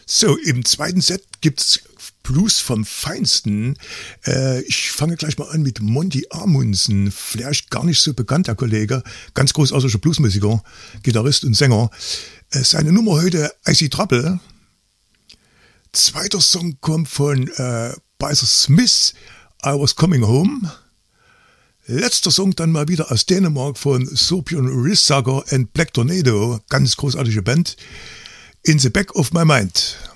So, im zweiten Set gibt's Blues vom Feinsten. Ich fange gleich mal an mit Monty Amundsen. Vielleicht gar nicht so bekannt, der Kollege. Ganz großartiger Bluesmusiker, Gitarrist und Sänger. Seine Nummer heute, Icy Trouble. Zweiter Song kommt von Beizer Smith, I Was Coming Home. Letzter Song dann mal wieder aus Dänemark von Sorbjørn Risager and Black Tornado. Ganz großartige Band. In the Back of My Mind.